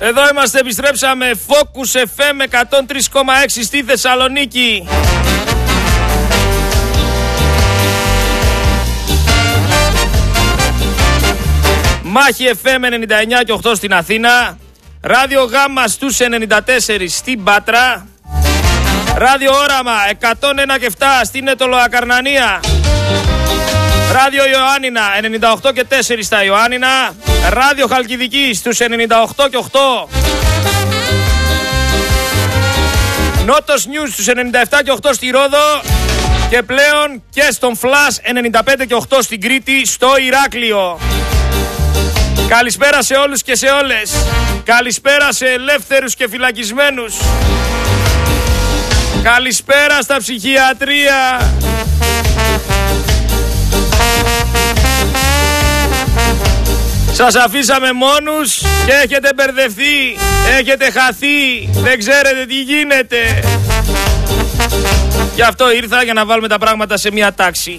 Εδώ είμαστε, επιστρέψαμε. Focus FM 103,6 στη Θεσσαλονίκη. Μάχη FM 99 και 8 στην Αθήνα. Ράδιο Γάμμα στους 94 στην Πάτρα. Ράδιο Όραμα 101 και 7 στην Αιτωλοακαρνανία. Ράδιο Ιωάννινα 98 και 4 στα Ιωάννινα. Ράδιο Χαλκιδική στους 98 και 8. Νότος News στους 97 και 8 στη Ρόδο. Και πλέον και στον Flash 95 και 8 στην Κρήτη, στο Ηράκλειο. Καλησπέρα σε όλους και σε όλες. Καλησπέρα σε ελεύθερους και φυλακισμένους. Καλησπέρα στα ψυχιατρία. Σας αφήσαμε μόνους και έχετε μπερδευτεί, έχετε χαθεί, δεν ξέρετε τι γίνεται. Γι' αυτό ήρθα, για να βάλουμε τα πράγματα σε μια τάξη.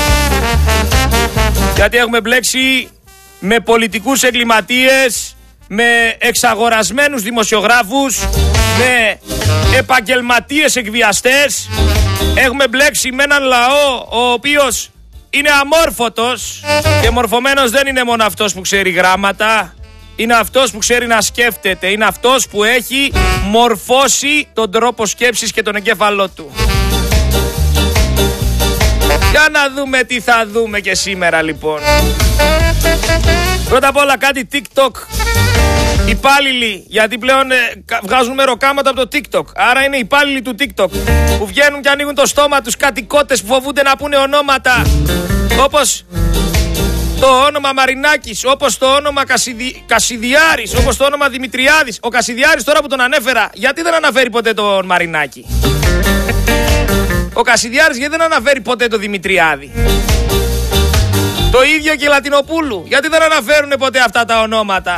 Γιατί έχουμε μπλέξει με πολιτικούς εγκληματίες, με εξαγορασμένους δημοσιογράφους, με επαγγελματίες εκβιαστές. Έχουμε μπλέξει με έναν λαό ο οποίος είναι αμόρφωτος και μορφωμένος δεν είναι μόνο αυτός που ξέρει γράμματα, είναι αυτός που ξέρει να σκέφτεται, είναι αυτός που έχει μορφώσει τον τρόπο σκέψης και τον εγκέφαλό του. Για να δούμε τι θα δούμε και σήμερα λοιπόν. Πρώτα απ' όλα κάτι TikTok υπάλληλοι, γιατί πλέον βγάζουν μεροκάματα από το TikTok. Άρα είναι υπάλληλοι του TikTok που βγαίνουν και ανοίγουν το στόμα τους, κάτι κότες που φοβούνται να πούνε ονόματα, όπως το όνομα Μαρινάκης, όπως το όνομα Κασιδιάρης, όπως το όνομα Δημητριάδης. Ο Κασιδιάρης, τώρα που τον ανέφερα, γιατί δεν αναφέρει ποτέ τον Μαρινάκη? Ο Κασιδιάρης γιατί δεν αναφέρει ποτέ τον Δημητριάδη? Το ίδιο και Λατινοπούλου, γιατί δεν αναφέρουν ποτέ αυτά τα ονόματα?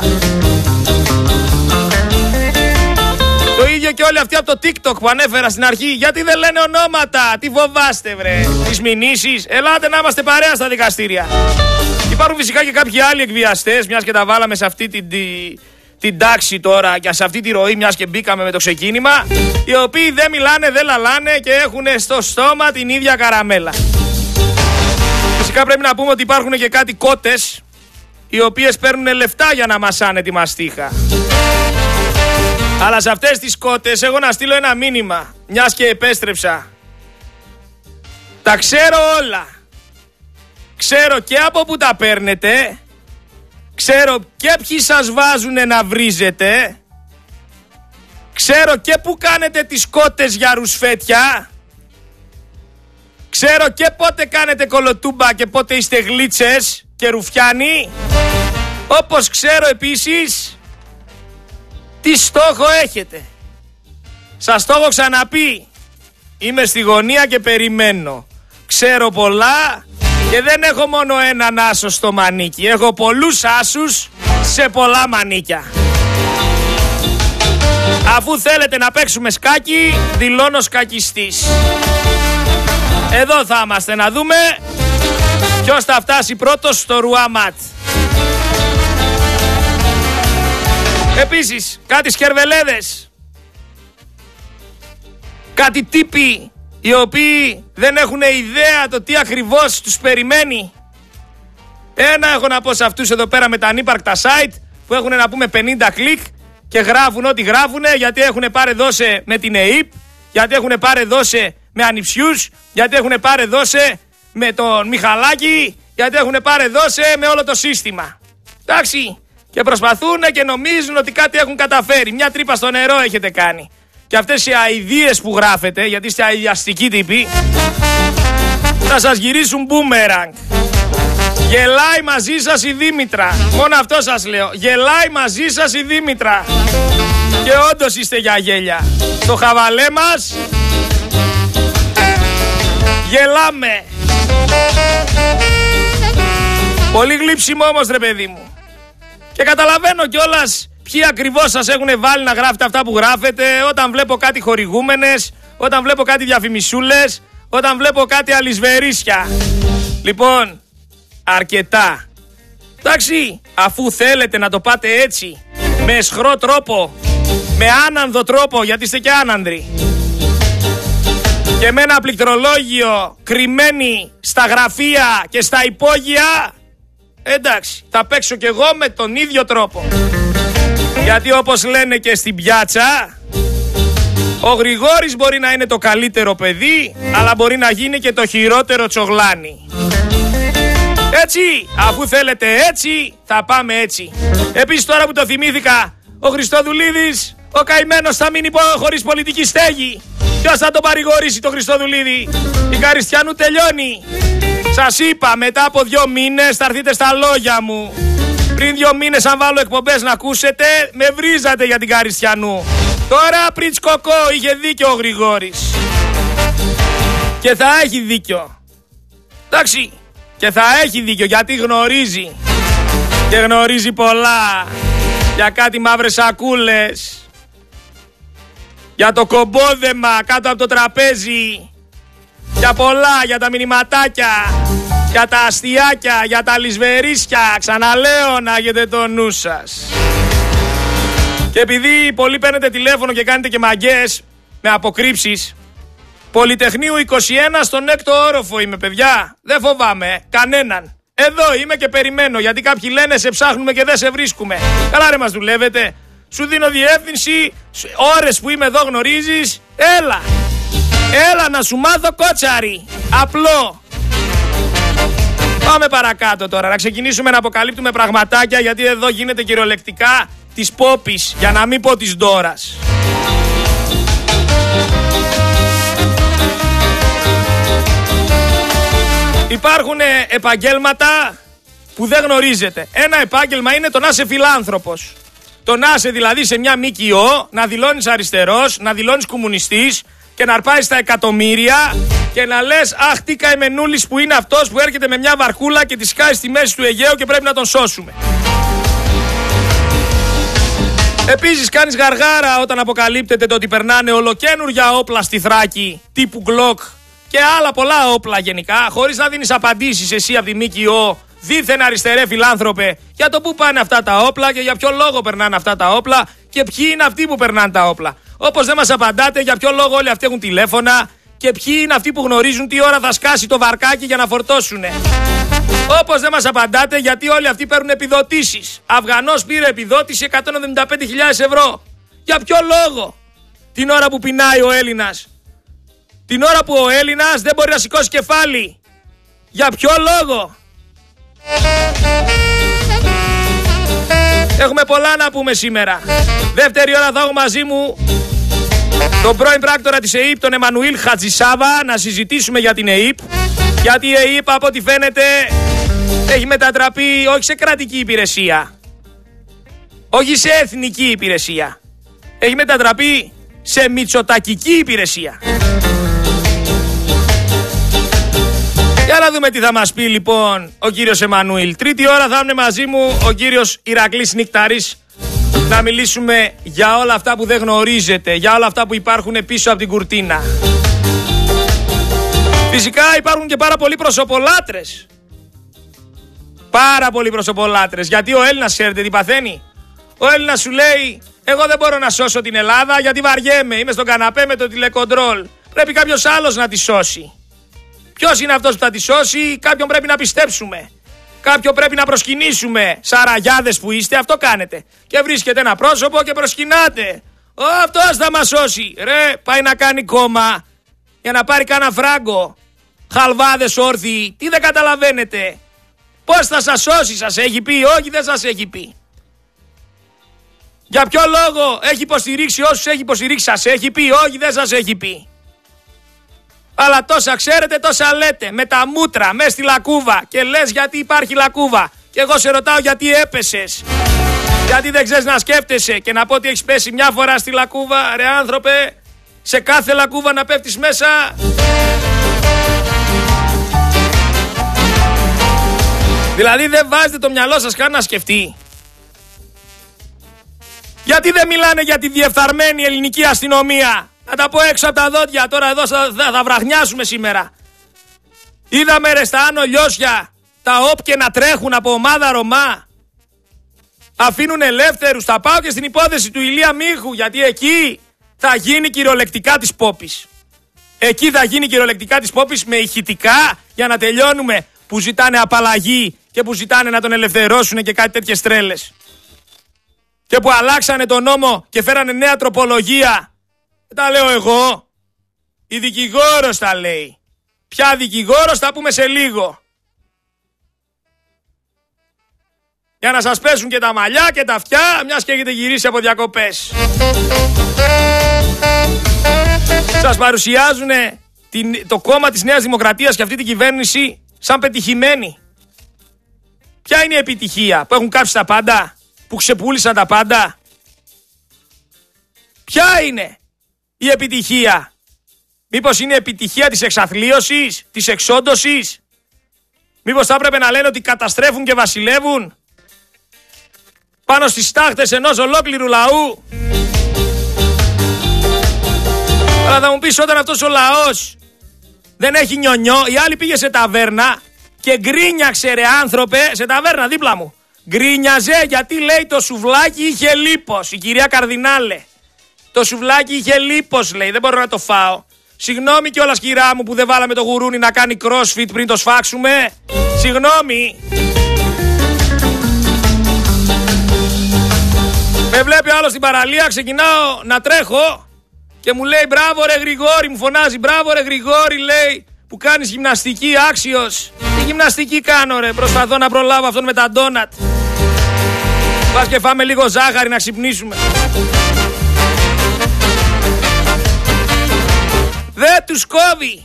Το ίδιο και όλοι αυτοί από το TikTok που ανέφερα στην αρχή, γιατί δεν λένε ονόματα? Τι φοβάστε βρε, τις μηνύσεις? Ελάτε να είμαστε παρέα στα δικαστήρια. Υπάρχουν φυσικά και κάποιοι άλλοι εκβιαστές, μιας και τα βάλαμε σε αυτή την τάξη τώρα και σε αυτή τη ροή, μιας και μπήκαμε με το ξεκίνημα, οι οποίοι δεν μιλάνε, δεν λαλάνε και έχουν στο στόμα την ίδια καραμέλα. Φυσικά πρέπει να πούμε ότι υπάρχουν και κάτι κότες οι οποίες παίρνουν λεφτά για να μασάνε τη μαστίχα. Αλλά σε αυτές τις κότες έχω να στείλω ένα μήνυμα, μιας και επέστρεψα. Τα ξέρω όλα. Ξέρω και από που τα παίρνετε. Ξέρω και ποιοι σας βάζουνε να βρίζετε. Ξέρω και που κάνετε τις κότες για ρουσφέτια. Ξέρω και πότε κάνετε κολοτούμπα και πότε είστε γλίτσες και ρουφιάνοι. Όπως ξέρω επίσης τι στόχο έχετε. Σας το έχω ξαναπεί. Είμαι στη γωνία και περιμένω. Ξέρω πολλά και δεν έχω μόνο έναν άσο στο μανίκι. Έχω πολλούς άσους σε πολλά μανίκια. Αφού θέλετε να παίξουμε σκάκι, δηλώνω σκακιστής. Εδώ θα είμαστε να δούμε ποιος θα φτάσει πρώτος στο ρουάματ. Επίσης, κάτι σκερβελέδες. Κάτι τύποι οι οποίοι δεν έχουν ιδέα το τι ακριβώς τους περιμένει. Ένα έχω να πω σε αυτούς εδώ πέρα με τα ανύπαρκτα site που έχουν να πούμε 50 κλικ και γράφουν ό,τι γράφουν, γιατί έχουν πάρε δώσε με την ΕΥΠ, γιατί έχουν πάρε δώσε με ανιψιούς, γιατί έχουν πάρε δώσε με τον Μιχαλάκη, γιατί έχουν πάρε δώσε με όλο το σύστημα. Εντάξει, και προσπαθούν και νομίζουν ότι κάτι έχουν καταφέρει. Μια τρύπα στο νερό έχετε κάνει. Και αυτές οι αηδίες που γράφετε, γιατί είστε αηδιαστικοί τύποι, θα σας γυρίσουν μπούμεραγκ. Γελάει μαζί σας η Δήμητρα. Μόνο αυτό σας λέω. Γελάει μαζί σας η Δήμητρα. Και όντως είστε για γέλια. Το χαβαλέ μας γελάμε. Πολύ γλύψιμο όμως ρε παιδί μου. Και καταλαβαίνω κιόλας ποιοι ακριβώς σας έχουν βάλει να γράφετε αυτά που γράφετε, όταν βλέπω κάτι χορηγούμενες, όταν βλέπω κάτι διαφημισούλες, όταν βλέπω κάτι αλυσβερίσια. Λοιπόν, αρκετά. Εντάξει, αφού θέλετε να το πάτε έτσι, με αισχρό τρόπο, με άνανδο τρόπο, γιατί είστε και άνανδροι, και με ένα πληκτρολόγιο κρυμμένοι στα γραφεία και στα υπόγεια, εντάξει, θα παίξω κι εγώ με τον ίδιο τρόπο. Γιατί όπως λένε και στην πιάτσα, ο Γρηγόρης μπορεί να είναι το καλύτερο παιδί, αλλά μπορεί να γίνει και το χειρότερο τσογλάνι. Έτσι, αφού θέλετε έτσι, θα πάμε έτσι. Επίσης, τώρα που το θυμήθηκα, ο Χριστοδουλίδης, ο καημένος, θα μείνει χωρίς πολιτική στέγη. Ποιος θα τον παρηγορήσει το Χριστοδουλίδη? Η Καριστιανού τελειώνει. Σας είπα, μετά από 2 μήνες θα έρθετε στα λόγια μου. Πριν 2 μήνες, αν βάλω εκπομπές να ακούσετε, με βρίζατε για την Καριστιανού. Τώρα πριτς κοκό, είχε δίκιο ο Γρηγόρης. Και θα έχει δίκιο. Εντάξει, και θα έχει δίκιο, γιατί γνωρίζει. Και γνωρίζει πολλά. Για κάτι μαύρες σακούλες. Για το κομπόδεμα κάτω από το τραπέζι. Για πολλά, για τα μηνυματάκια. Για τα αστιάκια, για τα λησβερίσια. Ξαναλέω, να έχετε το νου σας. Και επειδή πολλοί παίρνετε τηλέφωνο και κάνετε και μαγκές με αποκρύψεις, Πολυτεχνείου 21 στον 6ο όροφο είμαι, παιδιά. Δεν φοβάμαι κανέναν. Εδώ είμαι και περιμένω, γιατί κάποιοι λένε σε ψάχνουμε και δεν σε βρίσκουμε. Καλά ρε, μας δουλεύετε. Σου δίνω διεύθυνση, ώρες που είμαι εδώ γνωρίζεις. Έλα, έλα να σου μάθω κότσαρι. Απλό. Πάμε παρακάτω τώρα, να ξεκινήσουμε να αποκαλύπτουμε πραγματάκια, γιατί εδώ γίνεται κυριολεκτικά της Πόπης, για να μην πω της Ντόρας. Υπάρχουν επαγγέλματα που δεν γνωρίζετε. Ένα επάγγελμα είναι το να είσαι φιλάνθρωπος. Το να είσαι δηλαδή σε μια ΜΚΟ, να δηλώνεις αριστερός, να δηλώνεις κομμουνιστής και να αρπάζεις τα εκατομμύρια και να λες αχ τι καημενούλης που είναι αυτός που έρχεται με μια βαρκούλα και τη σκάει στη μέση του Αιγαίου και πρέπει να τον σώσουμε. Επίσης κάνεις γαργάρα όταν αποκαλύπτεται το ότι περνάνε ολοκαίνουργια όπλα στη Θράκη τύπου Glock και άλλα πολλά όπλα γενικά, χωρίς να δίνεις απαντήσεις εσύ από τη ΜΚΟ, δίθεν αριστερέ φιλάνθρωπε, για το πού πάνε αυτά τα όπλα και για ποιο λόγο περνάνε αυτά τα όπλα και ποιοι είναι αυτοί που περνάνε τα όπλα. Όπως δεν μας απαντάτε για ποιο λόγο όλοι αυτοί έχουν τηλέφωνα και ποιοι είναι αυτοί που γνωρίζουν τι ώρα θα σκάσει το βαρκάκι για να φορτώσουνε. Όπως δεν μας απαντάτε γιατί όλοι αυτοί παίρνουν επιδοτήσεις. Αφγανός πήρε επιδότηση 175.000 ευρώ. Για ποιο λόγο? Την ώρα που πεινάει ο Έλληνας. Την ώρα που ο Έλληνας δεν μπορεί να σηκώσει κεφάλι. Για ποιο λόγο? Έχουμε πολλά να πούμε σήμερα. Δεύτερη ώρα θα έχω μαζί μου τον πρώην πράκτορα της ΕΥΠ, τον Εμμανουήλ Χατζησάβα, να συζητήσουμε για την ΕΥΠ. Γιατί η ΕΥΠ από ό,τι φαίνεται έχει μετατραπεί όχι σε κρατική υπηρεσία, όχι σε εθνική υπηρεσία. Έχει μετατραπεί σε μητσοτακική υπηρεσία. Για να δούμε τι θα μας πει λοιπόν ο κύριος Εμμανουήλ. Τρίτη ώρα θα είναι μαζί μου ο κύριος Ηρακλής Νικταρής, να μιλήσουμε για όλα αυτά που δεν γνωρίζετε, για όλα αυτά που υπάρχουν πίσω από την κουρτίνα. Φυσικά υπάρχουν και πάρα πολλοί προσωπολάτρες. Πάρα πολλοί προσωπολάτρες. Γιατί ο Έλληνας, ξέρετε τι παθαίνει? Ο Έλληνας σου λέει εγώ δεν μπορώ να σώσω την Ελλάδα γιατί βαριέμαι, είμαι στον καναπέ με το τηλεκοντρόλ. Πρέπει κάποιος άλλος να τη σώσει. Ποιος είναι αυτός που θα τη σώσει? Κάποιον πρέπει να πιστέψουμε. Κάποιον πρέπει να προσκυνήσουμε. Σαραγιάδες που είστε, αυτό κάνετε. Και βρίσκετε ένα πρόσωπο και προσκυνάτε. Αυτός θα μας σώσει. Ρε, πάει να κάνει κόμμα για να πάρει κάνα φράγκο. Χαλβάδες όρθιοι. Τι δεν καταλαβαίνετε? Πώς θα σας σώσει? Σας έχει πει? Όχι, δεν σας έχει πει. Για ποιο λόγο έχει υποστηρίξει όσους έχει υποστηρίξει? Σας έχει πει? Όχι, δεν σας έχει πει. Αλλά τόσα ξέρετε, τόσα λέτε. Με τα μούτρα, μέσα στη λακκούβα. Και λες γιατί υπάρχει λακκούβα. Και εγώ σε ρωτάω γιατί έπεσες. Γιατί δεν ξέρεις να σκέφτεσαι. Και να πω ότι έχεις πέσει μια φορά στη λακκούβα. Ρε άνθρωπε, σε κάθε λακκούβα να πέφτεις μέσα. Δηλαδή δεν βάζετε το μυαλό σας καν να σκεφτεί. Γιατί δεν μιλάνε για τη διεφθαρμένη ελληνική αστυνομία? Να τα πω έξω από τα δόντια. Τώρα εδώ θα βραχνιάσουμε σήμερα. Είδαμε ρε στα Άνω Λιώσια τα όπκε να τρέχουν από ομάδα Ρωμά. αφήνουν ελεύθερους. Θα πάω και στην υπόθεση του Ηλία Μίχου, γιατί εκεί θα γίνει κυριολεκτικά της πόπης. Εκεί θα γίνει κυριολεκτικά της πόπης με ηχητικά για να τελειώνουμε, που ζητάνε απαλλαγή και που ζητάνε να τον ελευθερώσουν και κάτι τέτοιες τρέλες. Και που αλλάξανε τον νόμο και φέρανε νέα τροπολογία. Δεν τα λέω εγώ. Η δικηγόρος τα λέει. Ποια δικηγόρος θα πούμε σε λίγο. Για να σας πέσουν και τα μαλλιά και τα αυτιά, μιας και έχετε γυρίσει από διακοπές. Σας παρουσιάζουν το κόμμα της Νέας Δημοκρατίας και αυτή την κυβέρνηση σαν πετυχημένη. Ποια είναι η επιτυχία? Που έχουν κάψει τα πάντα? Που ξεπούλησαν τα πάντα? Ποια είναι η επιτυχία? Μήπως είναι η επιτυχία της εξαθλίωσης, της εξόντωσης? Μήπως θα έπρεπε να λένε ότι καταστρέφουν και βασιλεύουν πάνω στις τάχτες ενός ολόκληρου λαού? Αλλά θα μου πεις, όταν αυτός ο λαός δεν έχει νιονιό, η άλλη πήγε σε ταβέρνα και γκρίνιαξε, ρε άνθρωπε, σε ταβέρνα δίπλα μου. Γκρίνιαζε γιατί λέει το σουβλάκι είχε λίπος, η κυρία Καρδινάλε. Το σουβλάκι είχε λίπος, λέει, δεν μπορώ να το φάω. Συγγνώμη κιόλας, κυρά μου, που δεν βάλαμε το γουρούνι να κάνει crossfit πριν το σφάξουμε. Συγγνώμη. Με βλέπει άλλο στην παραλία, ξεκινάω να τρέχω και μου λέει μπράβο ρε Γρηγόρη, μου φωνάζει μπράβο ρε Γρηγόρη, λέει, που κάνεις γυμναστική, άξιος. Τι γυμναστική κάνω, ρε? Προσπαθώ να προλάβω αυτόν με τα ντόνατ. Πας και φάμε λίγο ζάχαρη να ξυπνήσουμε. Δεν τους κόβει.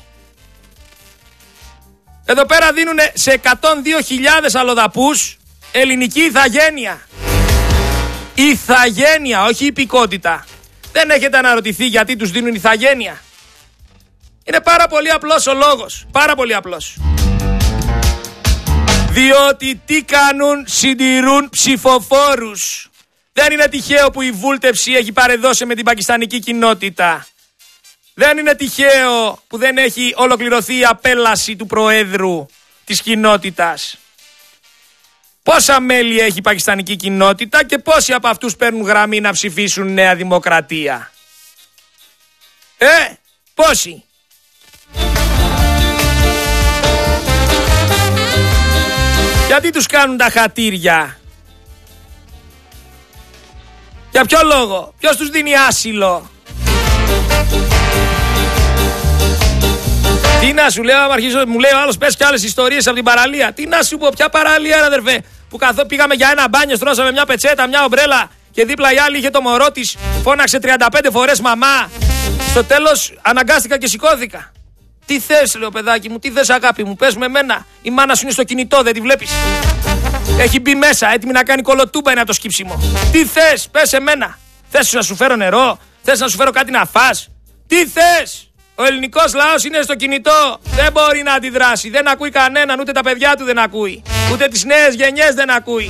Εδώ πέρα δίνουν σε 102.000 αλλοδαπούς ελληνική ηθαγένεια. Ηθαγένεια, όχι υπηκότητα. Δεν έχετε αναρωτηθεί γιατί τους δίνουν ηθαγένεια? Είναι πάρα πολύ απλός ο λόγος. Πάρα πολύ απλός. Διότι τι κάνουν? Συντηρούν ψηφοφόρους. Δεν είναι τυχαίο που η βούλτεψη έχει παρεδώσει με την πακιστανική κοινότητα. Δεν είναι τυχαίο που δεν έχει ολοκληρωθεί η απέλαση του Προέδρου της κοινότητας. Πόσα μέλη έχει η πακιστανική κοινότητα και πόσοι από αυτούς παίρνουν γραμμή να ψηφίσουν Νέα Δημοκρατία? Πόσοι? Γιατί τους κάνουν τα χατήρια? Για ποιο λόγο? Ποιος τους δίνει άσυλο? Τι να σου λέω, μου λέει ο άλλος, πες κι άλλες ιστορίες από την παραλία. Τι να σου πω, ποια παραλία, αδερφέ? Που πήγαμε για ένα μπάνιο, στρώσαμε μια πετσέτα, μια ομπρέλα και δίπλα η άλλη είχε το μωρό της, φώναξε 35 φορές μαμά. Στο τέλος αναγκάστηκα και σηκώθηκα. Τι θες, λέω, παιδάκι μου, τι θες, αγάπη μου, πες με εμένα. Η μάνα σου είναι στο κινητό, δεν τη βλέπεις? Έχει μπει μέσα, έτοιμη να κάνει κολοτούμπα, είναι το σκύψιμο. Τι θες, πες εμένα. Θες να σου φέρω νερό? Θες να σου φέρω κάτι να φας? Τι θες? Ο ελληνικός λαός είναι στο κινητό. Δεν μπορεί να αντιδράσει. Δεν ακούει κανέναν, ούτε τα παιδιά του δεν ακούει. Ούτε τις νέες γενιές δεν ακούει.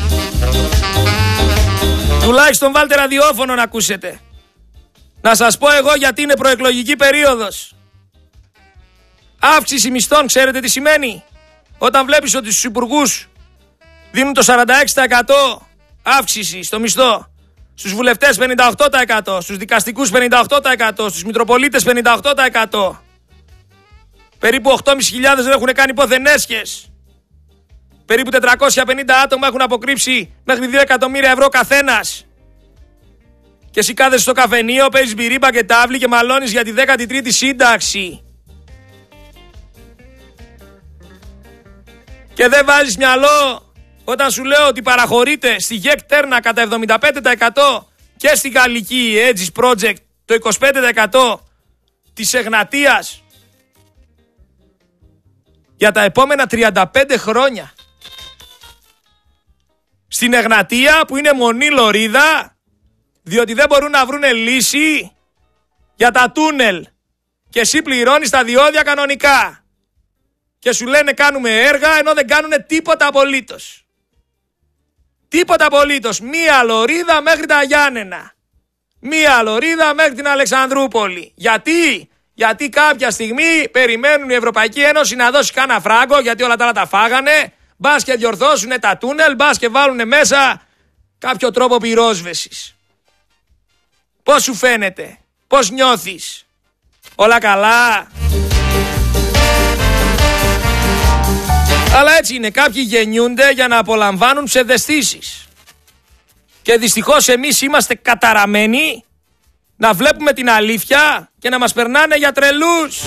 Τουλάχιστον βάλτε ραδιόφωνο να ακούσετε. Να σας πω εγώ γιατί είναι προεκλογική περίοδος. Αύξηση μισθών, ξέρετε τι σημαίνει? Όταν βλέπεις ότι στους υπουργούς δίνουν το 46% αύξηση στο μισθό, στους βουλευτές 58%, στους δικαστικούς 58%, στους μητροπολίτες 58%. Περίπου 8.500 δεν έχουν κάνει υποθενέσχες. Περίπου 450 άτομα έχουν αποκρύψει μέχρι 2 εκατομμύρια ευρώ καθένας. Και εσύ κάθεσαι στο καφενείο, παίζεις μπυρίμπα και τάβλη και μαλώνεις για τη 13η σύνταξη. Και δεν βάζεις μυαλό όταν σου λέω ότι παραχωρείται στη ΓΕΚ Τέρνα κατά 75% και στη Γαλλική Aegis Project το 25% της Εγνατίας για τα επόμενα 35 χρόνια. Στην Εγνατία που είναι μονή λωρίδα, διότι δεν μπορούν να βρουνε λύση για τα τούνελ και εσύ πληρώνεις τα διόδια κανονικά και σου λένε κάνουμε έργα ενώ δεν κάνουν τίποτα απολύτως. Τίποτα απολύτως. Μία λωρίδα μέχρι τα Γιάννενα. Μία λωρίδα μέχρι την Αλεξανδρούπολη. Γιατί κάποια στιγμή περιμένουν η Ευρωπαϊκή Ένωση να δώσει κάνα φράγκο, γιατί όλα τα άλλα τα φάγανε. Μπας και διορθώσουν τα τούνελ, μπας και βάλουν μέσα κάποιο τρόπο πυρόσβεσης. Πώς σου φαίνεται, πώς νιώθεις, όλα καλά? Αλλά έτσι είναι, κάποιοι γεννιούνται για να απολαμβάνουν ψευδαισθήσεις. Και δυστυχώς εμείς είμαστε καταραμένοι να βλέπουμε την αλήθεια και να μας περνάνε για τρελούς.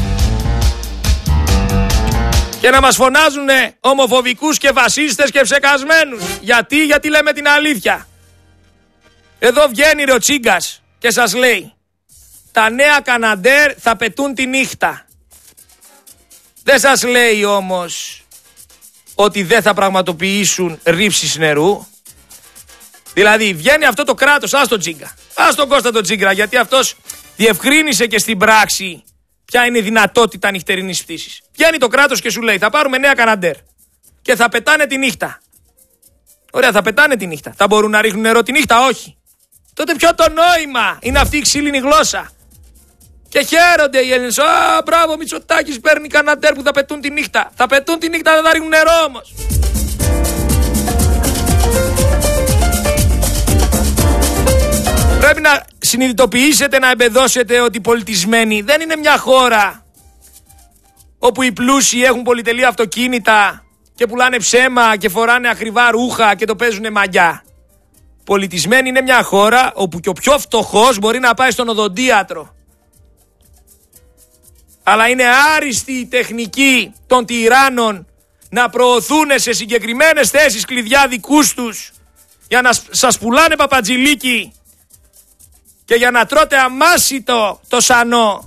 Και να μας φωνάζουν ομοφοβικούς και φασίστες και ψεκασμένους. Γιατί λέμε την αλήθεια. Εδώ βγαίνει ρε ο Τσίγκας και σας λέει: τα νέα Καναντέρ θα πετούν τη νύχτα. Δεν σας λέει όμως ότι δεν θα πραγματοποιήσουν ρήψεις νερού. Δηλαδή βγαίνει αυτό το κράτος, ας τον Τσίγκα, ας τον Κώστα τον Τσίγκρα, γιατί αυτός διευκρίνησε και στην πράξη ποια είναι η δυνατότητα νυχτερινής πτήσης. Βγαίνει το κράτος και σου λέει: θα πάρουμε νέα Καναντέρ και θα πετάνε τη νύχτα. Ωραία, θα πετάνε τη νύχτα. Θα μπορούν να ρίχνουν νερό τη νύχτα? Όχι. Τότε ποιο το νόημα είναι αυτή η ξύλινη γλώσσα? Και χαίρονται οι Έλληνες. Α, μπράβο, Μητσοτάκης παίρνει Καναντέρ που θα πετούν τη νύχτα. Θα πετούν τη νύχτα, δεν θα ρίχνουν νερό όμως. Πρέπει να συνειδητοποιήσετε, να εμπεδώσετε ότι οι πολιτισμένοι δεν είναι μια χώρα όπου οι πλούσιοι έχουν πολυτελή αυτοκίνητα και πουλάνε ψέμα και φοράνε ακριβά ρούχα και το παίζουν μαγιά. Πολιτισμένοι είναι μια χώρα όπου και ο πιο φτωχός μπορεί να πάει στον οδοντίατρο. Αλλά είναι άριστη η τεχνική των τυράννων να προωθούν σε συγκεκριμένες θέσεις κλειδιά δικούς τους για να σας πουλάνε παπατζηλίκι και για να τρώτε αμάσιτο το σανό.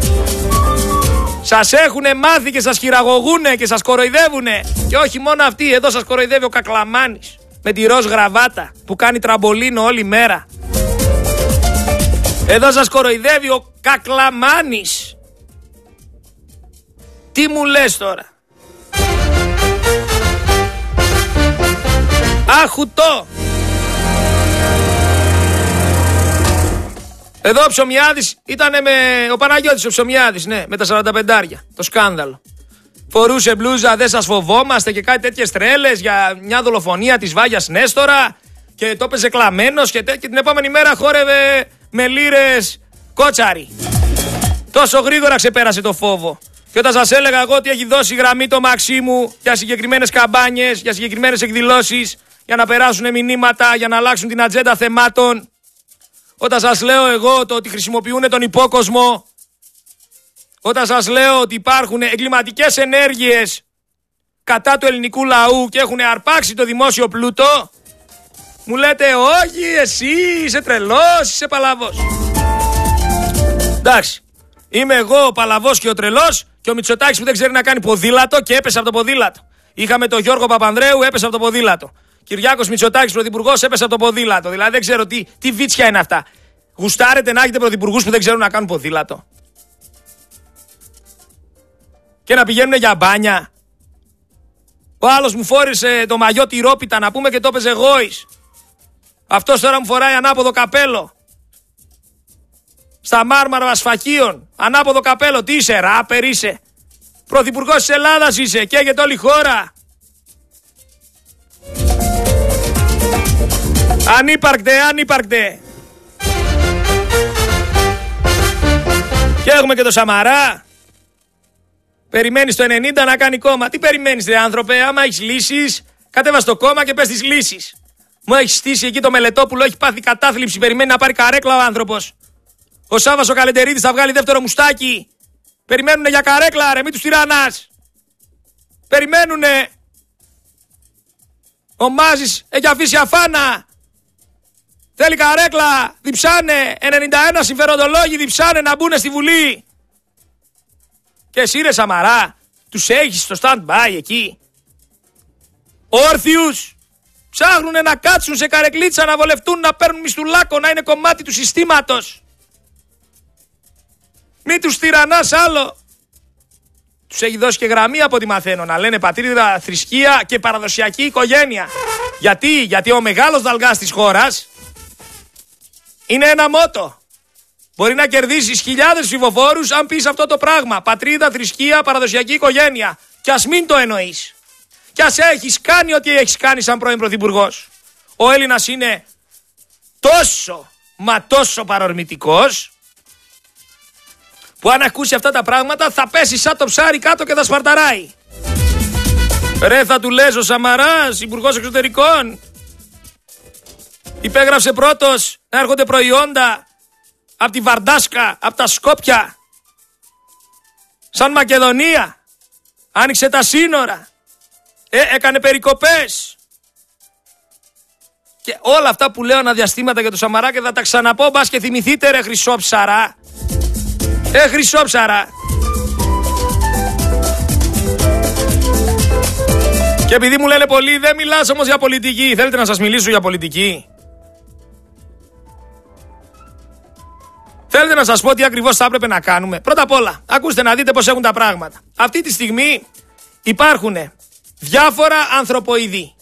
Σας έχουνε μάθει και σας χειραγωγούνε και σας κοροϊδεύουνε. Και όχι μόνο αυτοί, εδώ σας κοροϊδεύει ο Κακλαμάνης με τη ροζ γραβάτα που κάνει τραμπολίνο όλη μέρα. Εδώ σας κοροϊδεύει ο Κακλαμάνης. Τι μου λες τώρα? Αχουτό. Εδώ ο Ψωμιάδης ήτανε με... Ο Παναγιώτης ο Ψωμιάδης, ναι, με τα 45. Το σκάνδαλο. Φορούσε μπλούζα, δεν σας φοβόμαστε και κάτι τέτοιες τρέλες για μια δολοφονία της Βάγιας Νέστορα και το έπαιζε κλαμμένος και την επόμενη μέρα χόρευε με λίρες κότσαρι. Τόσο γρήγορα ξεπέρασε το φόβο. Και όταν σας έλεγα εγώ ότι έχει δώσει γραμμή το Μαξίμου για συγκεκριμένες καμπάνιες, για συγκεκριμένες εκδηλώσεις, για να περάσουν μηνύματα, για να αλλάξουν την ατζέντα θεμάτων. Όταν σας λέω εγώ το ότι χρησιμοποιούν τον υπόκοσμο. Όταν σας λέω ότι υπάρχουν εγκληματικές ενέργειες κατά του ελληνικού λαού και έχουν αρπάξει το δημόσιο πλούτο, μου λέτε όχι, εσύ είσαι τρελός, είσαι παλαβός. Εντάξει, είμαι εγώ ο παλαβός και ο τρελός και ο Μητσοτάκης που δεν ξέρει να κάνει ποδήλατο και έπεσε από το ποδήλατο. Είχαμε τον Γιώργο Παπανδρέου, έπεσε από το ποδήλατο. Κυριάκος Μητσοτάκης πρωθυπουργός, έπεσε από το ποδήλατο. Δηλαδή δεν ξέρω τι βίτσια είναι αυτά. Γουστάρετε να έχετε πρωθυπουργούς που δεν ξέρουν να κάνουν ποδήλατο και να πηγαίνουν για μπάνια? Ο άλλος μου φόρησε το μαγιό τυρόπιτα να πούμε και το έπαιζε γόης. Αυτός τώρα μου φοράει ανάποδο καπέλο στα Μάρμαρα Σφακίων. Ανάποδο καπέλο. Τι είσαι, ράπερ είσαι? Πρωθυπουργός της Ελλάδας είσαι, καίγεται όλη η χώρα. Ανύπαρκτε. Και έχουμε και το Σαμαρά. Περιμένεις το 90 να κάνει κόμμα. Τι περιμένεις ρε άνθρωπε? Άμα έχεις λύσεις, κατέβα στο κόμμα και πες τις λύσεις. Μου έχει στήσει εκεί το Μελετόπουλο, έχει πάθει κατάθλιψη, περιμένει να πάρει καρέκλα ο άνθρωπος. Ο Σάββας ο Καλεντερίδης θα βγάλει δεύτερο μουστάκι. Περιμένουνε για καρέκλα ρε, μην τους τυραννάς. Περιμένουνε. Ο Μάζης έχει αφήσει αφάνα. Θέλει καρέκλα, διψάνε. 91 συμφεροντολόγοι διψάνε να μπουν στη Βουλή. Και εσύ ρε Σαμαρά, τους έχεις στο stand-by εκεί. Όρθιους. Ψάχνουνε να κάτσουν σε καρεκλίτσα, να βολευτούν, να παίρνουν μισθουλάκο, να είναι κομμάτι του συστήματος. Μην τους τυραννάς άλλο. Τους έχει δώσει και γραμμή από ό,τι μαθαίνω, να λένε πατρίδα, θρησκεία και παραδοσιακή οικογένεια. Γιατί ο μεγάλος δαλγάς της χώρας είναι ένα μότο. Μπορεί να κερδίσεις χιλιάδες ψηφοφόρους αν πεις αυτό το πράγμα. Πατρίδα, θρησκεία, παραδοσιακή οικογένεια. Κι ας μην το εννοείς. Κι ας έχεις κάνει ό,τι έχεις κάνει σαν πρώην πρωθυπουργός. Ο Έλληνας είναι τόσο, μα τόσο παρορμητικός, που αν ακούσει αυτά τα πράγματα θα πέσει σαν το ψάρι κάτω και θα σπαρταράει. Ρε, θα του λες ο Σαμαράς, υπουργός εξωτερικών, υπέγραψε πρώτος να έρχονται προϊόντα από τη Βαρντάσκα, από τα Σκόπια, σαν Μακεδονία, άνοιξε τα σύνορα, έκανε περικοπές. Και όλα αυτά που λέω αναδιαστήματα για το Σαμαρά και θα τα ξαναπώ, μπας και θυμηθείτε ρε χρυσόψαρα. Χρυσόψαρα. Και επειδή μου λένε πολλοί, δεν μιλάς όμως για πολιτική, θέλετε να σας μιλήσω για πολιτική? Θέλετε να σας πω τι ακριβώς θα έπρεπε να κάνουμε? Πρώτα απ' όλα, ακούστε να δείτε πώς έχουν τα πράγματα. Αυτή τη στιγμή υπάρχουν διάφορα ανθρωποειδή.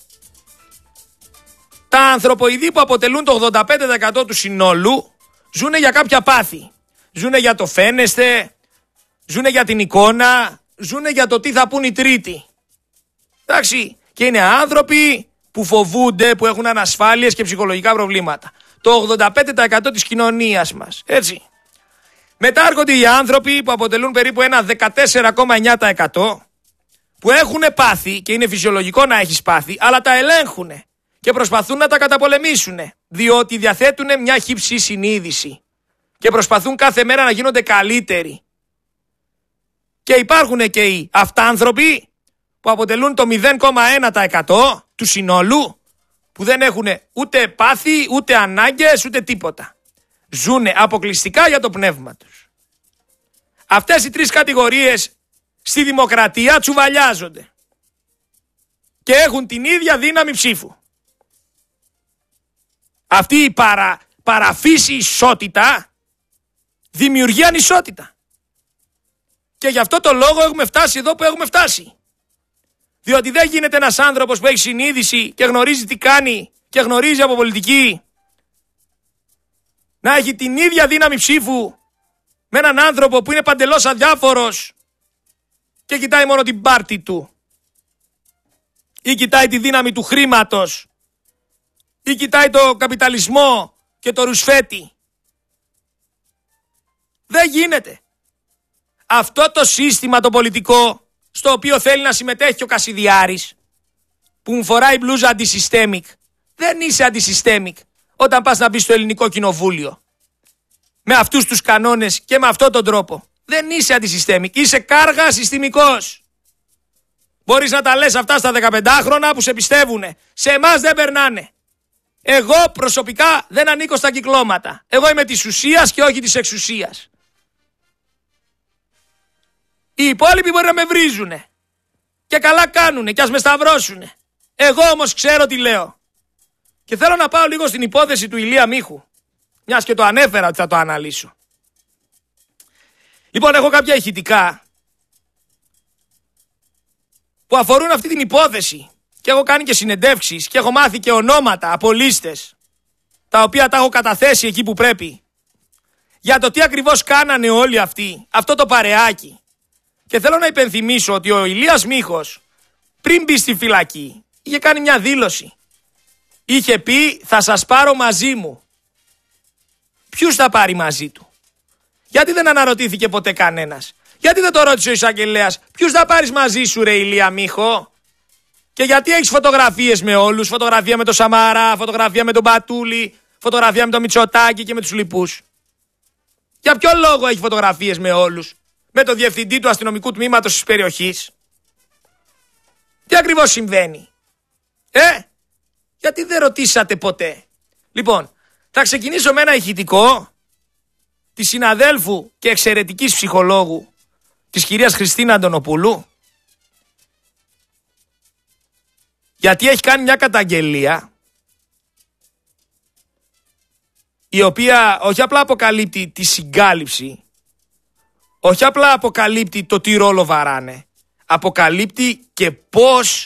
Τα ανθρωποειδή που αποτελούν το 85% του συνόλου ζουνε για κάποια πάθη. Ζουνε για το φαίνεστε, ζουνε για την εικόνα, ζουνε για το τι θα πούν οι τρίτοι. Εντάξει, και είναι άνθρωποι που φοβούνται, που έχουν ανασφάλειες και ψυχολογικά προβλήματα. Το 85% της κοινωνίας μας, έτσι. Μετά έρχονται οι άνθρωποι που αποτελούν περίπου ένα 14,9% που έχουν πάθη και είναι φυσιολογικό να έχεις πάθη, αλλά τα ελέγχουν και προσπαθούν να τα καταπολεμήσουν, διότι διαθέτουν μια χυψή συνείδηση και προσπαθούν κάθε μέρα να γίνονται καλύτεροι. Και υπάρχουν και οι αυτάνθρωποι που αποτελούν το 0,1% του συνόλου, που δεν έχουν ούτε πάθη, ούτε ανάγκες, ούτε τίποτα. Ζούνε αποκλειστικά για το πνεύμα τους. Αυτές οι τρεις κατηγορίες στη δημοκρατία τσουβαλιάζονται και έχουν την ίδια δύναμη ψήφου. Αυτή η παραφύση ισότητα δημιουργεί ανισότητα. Και γι' αυτό το λόγο έχουμε φτάσει εδώ που έχουμε φτάσει. Διότι δεν γίνεται ένας άνθρωπος που έχει συνείδηση και γνωρίζει τι κάνει και γνωρίζει από πολιτική να έχει την ίδια δύναμη ψήφου με έναν άνθρωπο που είναι παντελώς αδιάφορος και κοιτάει μόνο την πάρτη του, ή κοιτάει τη δύναμη του χρήματος, ή κοιτάει το καπιταλισμό και το ρουσφέτη. Δεν γίνεται. Αυτό το σύστημα το πολιτικό, στο οποίο θέλει να συμμετέχει ο Κασιδιάρης, που μου φοράει μπλούζα αντισυστέμικ, δεν είσαι αντισυστέμικ όταν πας να μπεις στο ελληνικό κοινοβούλιο. Με αυτούς τους κανόνες και με αυτόν τον τρόπο. Δεν είσαι αντισυστέμικ, είσαι κάργα συστημικός. Μπορείς να τα λες αυτά στα 15χρονα που σε πιστεύουνε. Σε εμάς δεν περνάνε. Εγώ προσωπικά δεν ανήκω στα κυκλώματα. Εγώ είμαι της ουσίας και όχι της εξουσίας. Οι υπόλοιποι μπορεί να με βρίζουνε. Και καλά κάνουνε και ας με σταυρώσουνε. Εγώ όμως ξέρω τι λέω. Και θέλω να πάω λίγο στην υπόθεση του Ηλία Μίχου. Μιας και το ανέφερα ότι θα το αναλύσω. Λοιπόν, έχω κάποια ηχητικά που αφορούν αυτή την υπόθεση. Και έχω κάνει και συνεντεύξεις και έχω μάθει και ονόματα από λίστες, τα οποία τα έχω καταθέσει εκεί που πρέπει, για το τι ακριβώς κάνανε όλοι αυτοί, αυτό το παρεάκι. Και θέλω να υπενθυμίσω ότι ο Ηλίας Μίχος, πριν μπει στη φυλακή, είχε κάνει μια δήλωση. Είχε πει, θα σας πάρω μαζί μου. Ποιους θα πάρει μαζί του? Γιατί δεν αναρωτήθηκε ποτέ κανένας? Γιατί δεν το ρώτησε ο εισαγγελέας, ποιους θα πάρεις μαζί σου ρε Ηλία Μίχο? Και γιατί έχεις φωτογραφίες με όλους? Φωτογραφία με τον Σαμαρά, φωτογραφία με τον Μπατούλη, φωτογραφία με τον Μητσοτάκη και με τους λοιπούς. Για ποιο λόγο έχει φωτογραφίες με όλους? Με τον διευθυντή του αστυνομικού τμήματος της περιοχής? Τι ακριβώς συμβαίνει? Γιατί δεν ρωτήσατε ποτέ? Λοιπόν, θα ξεκινήσω με ένα ηχητικό της συναδέλφου και εξαιρετικής ψυχολόγου της κυρίας Χριστίνα Αντωνοπούλου, γιατί έχει κάνει μια καταγγελία η οποία όχι απλά αποκαλύπτει τη συγκάλυψη, όχι απλά αποκαλύπτει το τι ρόλο βαράνε, αποκαλύπτει και πώς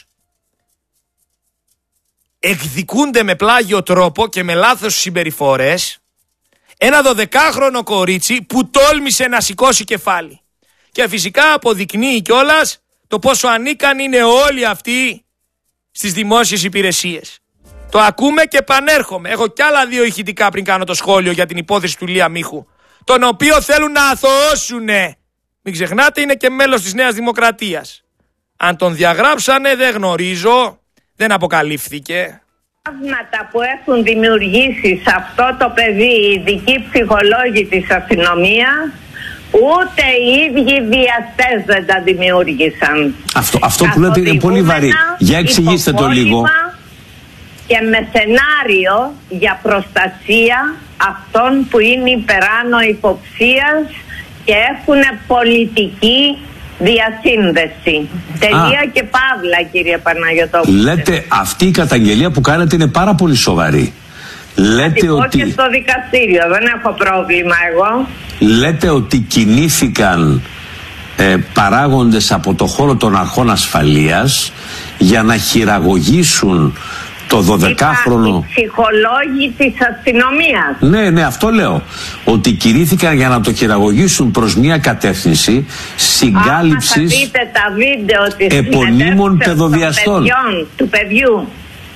εκδικούνται με πλάγιο τρόπο και με λάθος συμπεριφορές ένα 12χρονο κορίτσι που τόλμησε να σηκώσει κεφάλι. Και φυσικά αποδεικνύει κιόλας το πόσο ανίκανοι είναι όλοι αυτοί στις δημόσιες υπηρεσίες. Το ακούμε και επανέρχομαι. Έχω κι άλλα 2 ηχητικά πριν κάνω το σχόλιο για την υπόθεση του Ηλία Μίχου, τον οποίο θέλουν να αθωώσουνε. Μην ξεχνάτε, είναι και μέλος της Νέας Δημοκρατίας. Αν τον διαγράψανε δεν γνωρίζω, δεν αποκαλύφθηκε. Πράγματα που έχουν δημιουργήσει σε αυτό το παιδί οι ειδικοί ψυχολόγοι της αστυνομίας, ούτε οι ίδιοι βιαστές δεν τα δημιούργησαν. Αυτό που λέτε είναι πολύ βαρύ. Για εξηγήστε το λίγο. Και με σενάριο για προστασία αυτών που είναι υπεράνω υποψίας και έχουν πολιτική διασύνδεση. Τελεία και παύλα, κύριε Παναγιωτόπουλε. Λέτε αυτή η καταγγελία που κάνετε είναι πάρα πολύ σοβαρή. Λέτε ότι... και στο δικαστήριο, δεν έχω πρόβλημα εγώ. Λέτε ότι κινήθηκαν παράγοντες από το χώρο των αρχών ασφαλείας για να χειραγωγήσουν το 12χρονο... Οι ψυχολόγοι της αστυνομίας. Ναι, αυτό λέω. Ότι κινήθηκαν για να το χειραγωγήσουν προς μια κατεύθυνση συγκάλυψης θα δείτε τα βίντεο της επωνύμων παιδοβιαστών. Του παιδιού.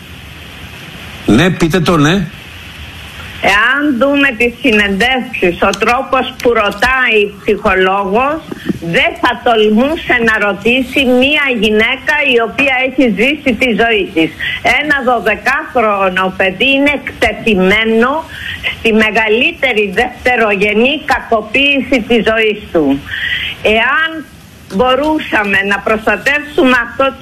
Ναι, πείτε το, ναι. Εάν δούμε τις συνεντεύξεις, ο τρόπος που ρωτάει η ψυχολόγος, δεν θα τολμούσε να ρωτήσει μία γυναίκα η οποία έχει ζήσει τη ζωή της. Ένα 12χρονο παιδί είναι εκτεθειμένο στη μεγαλύτερη δευτερογενή κακοποίηση της ζωής του. Εάν μπορούσαμε να προστατεύσουμε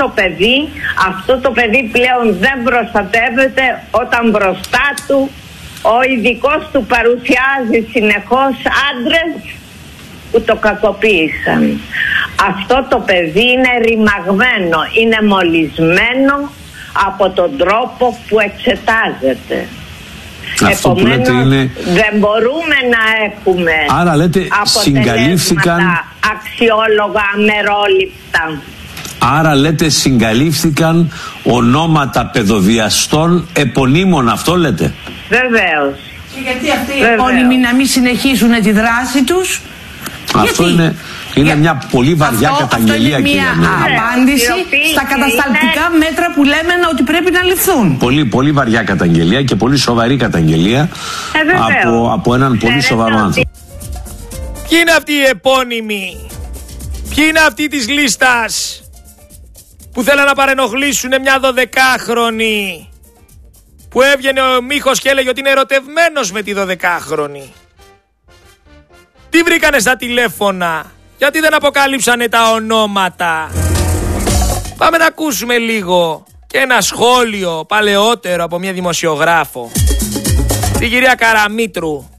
αυτό το παιδί πλέον δεν προστατεύεται όταν μπροστά του ο ειδικός του παρουσιάζει συνεχώς άντρες που το κακοποίησαν. Αυτό το παιδί είναι ρημαγμένο, είναι μολυσμένο από τον τρόπο που εξετάζεται. Αυτό που λέτε είναι... δεν μπορούμε να έχουμε άρα λέτε συγκαλύφθηκαν... αξιόλογα, αμερόληπτα. Άρα λέτε συγκαλύφθηκαν ονόματα παιδοβιαστών επωνύμων, αυτό λέτε? Βεβαίως. Και γιατί αυτοί οι επώνυμοι να μην συνεχίσουν τη δράση τους? Αυτό γιατί? είναι μια πολύ βαριά καταγγελία. Αυτό είναι μια απάντηση στα κατασταλτικά μέτρα που λέμε ότι πρέπει να ληφθούν. Πολύ, πολύ βαριά καταγγελία και πολύ σοβαρή καταγγελία από έναν πολύ σοβαρό άνθρωπο. Ποιοι είναι αυτοί οι επώνυμοι? Ποιοι είναι αυτοί της λίστας που θέλουν να παρενοχλήσουν μια 12χρονη, που έβγαινε ο Μίχος και έλεγε ότι είναι ερωτευμένος με τη 12χρονη? Τι βρήκανε στα τηλέφωνα? Γιατί δεν αποκαλύψανε τα ονόματα? Πάμε να ακούσουμε λίγο και ένα σχόλιο παλαιότερο από μια δημοσιογράφο, την κυρία Καραμήτρου.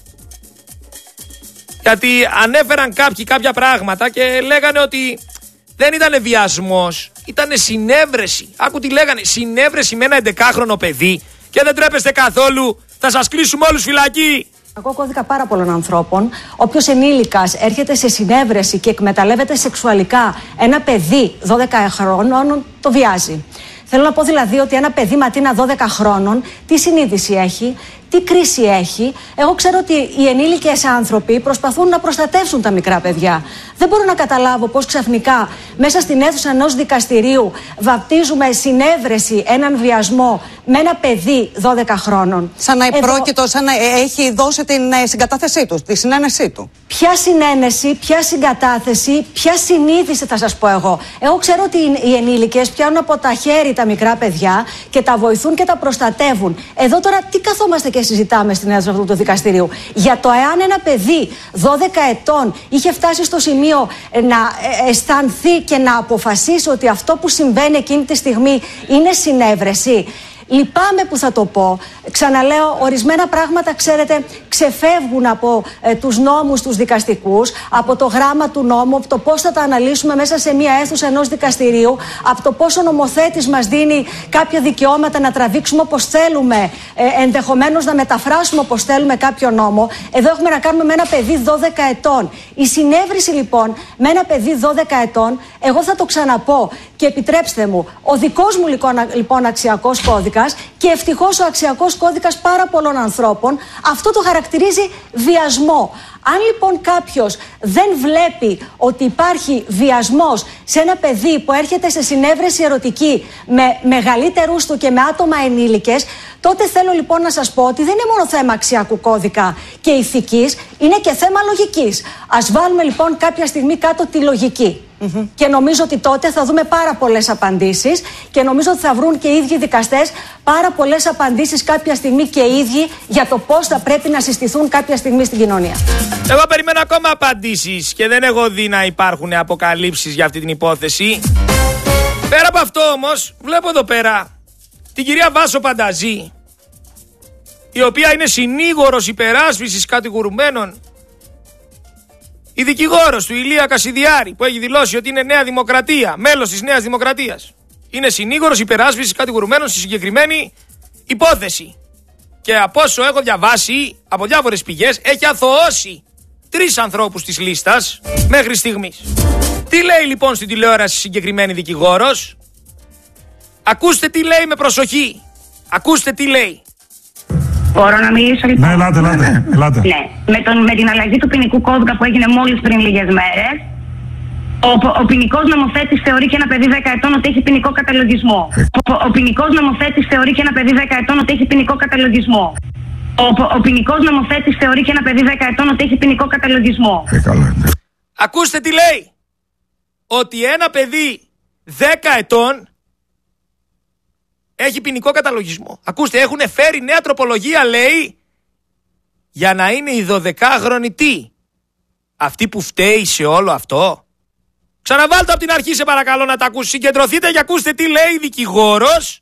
Γιατί ανέφεραν κάποιοι κάποια πράγματα και λέγανε ότι δεν ήτανε βιασμός, ήτανε συνέβρεση. Άκου τι λέγανε, συνέβρεση με ένα 11χρονο παιδί. Και δεν τρέπεστε καθόλου, θα σας κλείσουμε όλους φυλακή. Εγώ κώδικα πάρα πολλών ανθρώπων. Όποιος ενήλικας έρχεται σε συνέβρεση και εκμεταλλεύεται σεξουαλικά ένα παιδί 12 χρόνων, το βιάζει. Θέλω να πω δηλαδή ότι ένα παιδί ματίνα 12 χρόνων, τι συνείδηση έχει, τι κρίση έχει. Εγώ ξέρω ότι οι ενήλικες άνθρωποι προσπαθούν να προστατεύσουν τα μικρά παιδιά. Δεν μπορώ να καταλάβω πώς ξαφνικά μέσα στην αίθουσα ενός δικαστηρίου βαπτίζουμε συνέβρεση έναν βιασμό με ένα παιδί 12 χρόνων. Σαν να επρόκειτο, σαν να έχει δώσει την συγκατάθεσή του, τη συνένεσή του. Ποια συνένεση, ποια συγκατάθεση, ποια συνείδηση θα σας πω εγώ. Εγώ ξέρω ότι οι ενήλικες πιάνουν από τα χέρια τα μικρά παιδιά και τα βοηθούν και τα προστατεύουν. Εδώ τώρα τι καθόμαστε και συζητάμε στην αίθουσα αυτού του δικαστηρίου? Για το εάν ένα παιδί 12 ετών είχε φτάσει στο σημείο να αισθανθεί και να αποφασίσει ότι αυτό που συμβαίνει εκείνη τη στιγμή είναι συνέβρεση. Λυπάμαι που θα το πω. Ξαναλέω, ορισμένα πράγματα, ξέρετε, ξεφεύγουν από τους νόμους τους δικαστικούς, από το γράμμα του νόμου, από το πώς θα τα αναλύσουμε μέσα σε μία αίθουσα ενός δικαστηρίου, από το πώς ο νομοθέτης μας δίνει κάποια δικαιώματα να τραβήξουμε όπως θέλουμε, ενδεχομένως να μεταφράσουμε όπως θέλουμε κάποιο νόμο. Εδώ έχουμε να κάνουμε με ένα παιδί 12 ετών. Η συνέβρεση λοιπόν με ένα παιδί 12 ετών, εγώ θα το ξαναπώ και επιτρέψτε μου, ο δικός μου λοιπόν αξιακός κώδικας κώδικας και ευτυχώς ο αξιακός κώδικας πάρα πολλών ανθρώπων αυτό το χαρακτηρίζει βιασμό. Αν λοιπόν κάποιος δεν βλέπει ότι υπάρχει βιασμός σε ένα παιδί που έρχεται σε συνέβρεση ερωτική με μεγαλύτερους του και με άτομα ενήλικες, τότε θέλω λοιπόν να σας πω ότι δεν είναι μόνο θέμα αξιακού κώδικα και ηθικής, είναι και θέμα λογικής. Ας βάλουμε λοιπόν κάποια στιγμή κάτω τη λογική. Και νομίζω ότι τότε θα δούμε πάρα πολλές απαντήσεις και νομίζω ότι θα βρουν και οι ίδιοι δικαστές πάρα πολλές απαντήσεις κάποια στιγμή και οι ίδιοι για το πώς θα πρέπει να συστηθούν κάποια στιγμή στην κοινωνία. Εγώ περιμένω ακόμα απαντήσεις και δεν έχω δει να υπάρχουν αποκαλύψεις για αυτή την υπόθεση. Πέρα από αυτό όμως, βλέπω εδώ πέρα την κυρία Βάσο Πανταζή, η οποία είναι συνήγορος υπεράσπισης κατηγορουμένων, η δικηγόρος του Ηλία Κασιδιάρη, που έχει δηλώσει ότι είναι Νέα Δημοκρατία, μέλος της Νέας Δημοκρατίας. Είναι συνήγορος υπεράσπισης κατηγορουμένων στη συγκεκριμένη υπόθεση. Και από όσο έχω διαβάσει από διάφορες πηγές, έχει αθωώσει 3 ανθρώπους της λίστας μέχρι στιγμής. Τι λέει λοιπόν στην τηλεόραση συγκεκριμένη δικηγόρος? Ακούστε τι λέει με προσοχή. Ακούστε τι λέει. Μπορώ να μιλήσω λοιπόν? Ναι, ελάτε. Ναι. Με την αλλαγή του ποινικού κώδικα που έγινε μόλις πριν λίγες μέρες, ο ποινικός νομοθέτης θεωρεί και ένα παιδί 10 ετών ότι έχει ποινικό καταλογισμό. Ο ποινικός νομοθέτης θεωρεί και ένα παιδί 10 ετών ότι έχει ποινικό καταλογισμό. Ο ποινικός νομοθέτης θεωρεί και ένα παιδί 10 ετών ότι έχει ποινικό καταλογισμό. Ακούστε τι λέει. Ότι ένα παιδί 10 ετών έχει ποινικό καταλογισμό. Ακούστε, έχουν φέρει νέα τροπολογία, λέει, για να είναι η 12χρονη τι? Αυτή που φταίει σε όλο αυτό. Ξαναβάλτε από την αρχή σε παρακαλώ να τα ακούσει. Συγκεντρωθείτε και ακούστε τι λέει η δικηγόρος,